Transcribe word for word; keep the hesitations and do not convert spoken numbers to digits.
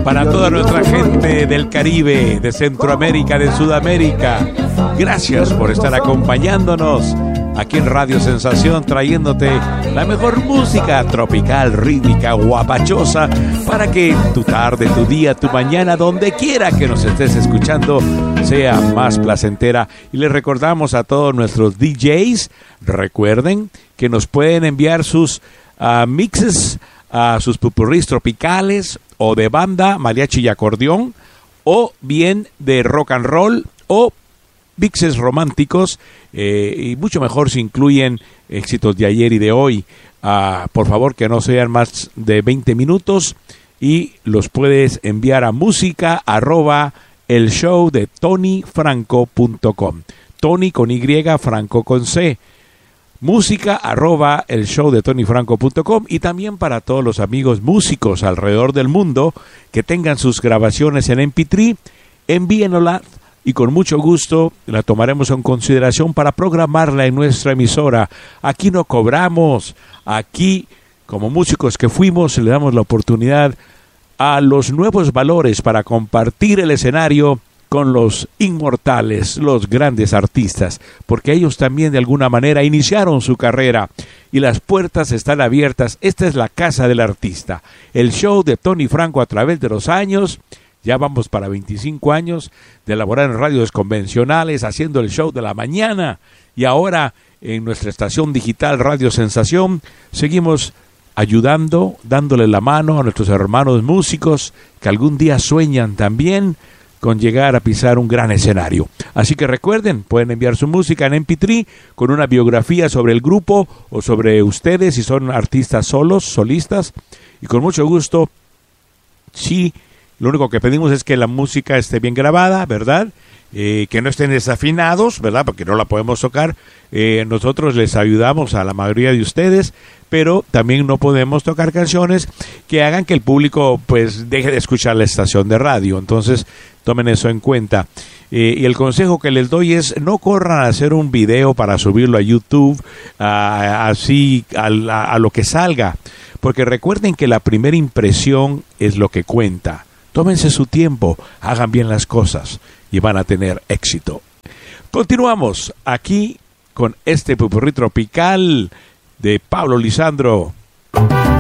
Para toda nuestra gente del Caribe, de Centroamérica, de Sudamérica, gracias por estar acompañándonos aquí en Radio Sensación, trayéndote la mejor música tropical, rítmica, guapachosa, para que tu tarde, tu día, tu mañana, donde quiera que nos estés escuchando, sea más placentera. Y les recordamos a todos nuestros D Js, recuerden que nos pueden enviar sus uh, mixes, uh, sus pupurrís tropicales, o de banda, mariachi y acordeón, o bien de rock and roll, o mixes románticos, eh, y mucho mejor si incluyen éxitos de ayer y de hoy. Uh, por favor, que no sean más de veinte minutos, y los puedes enviar a música arroba el show de tony franco punto com. Tony con Y, Franco con C. Música arroba el show de tony franco punto com. Y también para todos los amigos músicos alrededor del mundo que tengan sus grabaciones en eme pe tres, envíenla y con mucho gusto la tomaremos en consideración para programarla en nuestra emisora. Aquí no cobramos, aquí como músicos que fuimos le damos la oportunidad a los nuevos valores para compartir el escenario con los inmortales, los grandes artistas, porque ellos también de alguna manera iniciaron su carrera y las puertas están abiertas. Esta es la casa del artista. El show de Tony Franco a través de los años, ya vamos para veinticinco años de elaborar en radios convencionales, haciendo el show de la mañana, y ahora en nuestra estación digital Radio Sensación seguimos ayudando, dándole la mano a nuestros hermanos músicos que algún día sueñan también con llegar a pisar un gran escenario. Así que recuerden, pueden enviar su música en eme pe tres con una biografía sobre el grupo o sobre ustedes si son artistas solos, solistas, y con mucho gusto, sí, lo único que pedimos es que la música esté bien grabada, ¿verdad? Eh, que no estén desafinados, ¿verdad? Porque no la podemos tocar. Eh, nosotros les ayudamos a la mayoría de ustedes, pero también no podemos tocar canciones que hagan que el público pues deje de escuchar la estación de radio. Entonces, tomen eso en cuenta. Eh, y el consejo que les doy es no corran a hacer un video para subirlo a YouTube, a, así a, a, a lo que salga, porque recuerden que la primera impresión es lo que cuenta. Tómense su tiempo, hagan bien las cosas y van a tener éxito. Continuamos aquí con este pupurrí tropical de Pablo Lisandro.